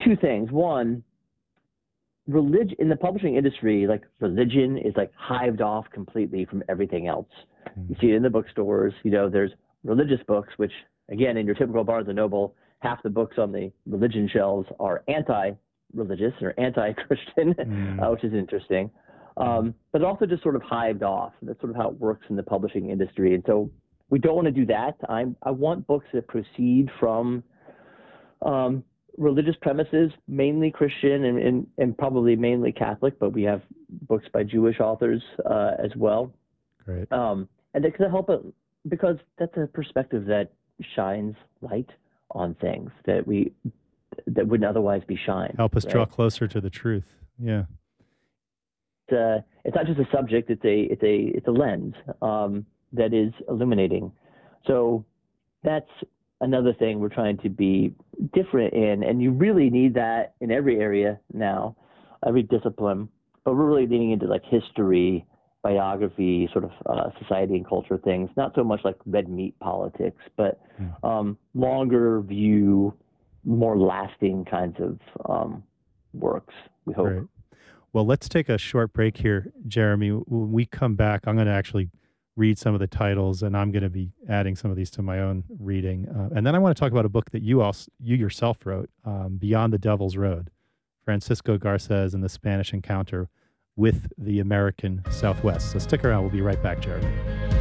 two things. One, religion in the publishing industry, like religion is like hived off completely from everything else. You see it in the bookstores. There's religious books, which again, in your typical Barnes and Noble, half the books on the religion shelves are anti-religious or anti-Christian, which is interesting. But also just sort of hived off. That's sort of how it works in the publishing industry. And so we don't want to do that. I want books that proceed from religious premises, mainly Christian and probably mainly Catholic, but we have books by Jewish authors as well. Great. And that can help it because that's a perspective that shines light on things that wouldn't otherwise be shined. Help us draw closer to the truth. Yeah. It's not just a subject; it's a lens that is illuminating. So that's another thing we're trying to be different in, and you really need that in every area now, every discipline. But we're really leaning into like history, biography, sort of society and culture things. Not so much like red meat politics, but longer view, more lasting kinds of works. We hope. Great. Well, let's take a short break here, Jeremy. When we come back, I'm going to actually read some of the titles, and I'm going to be adding some of these to my own reading. And then I want to talk about a book that you yourself wrote, Beyond the Devil's Road, Francisco Garces and the Spanish Encounter with the American Southwest. So stick around. We'll be right back, Jeremy.